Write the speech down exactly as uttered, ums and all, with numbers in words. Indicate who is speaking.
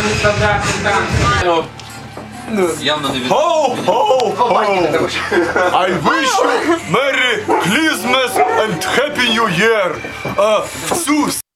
Speaker 1: Явно не від...
Speaker 2: Ho, ho, ho! I wish you Merry Christmas and Happy New Year! Uh, всю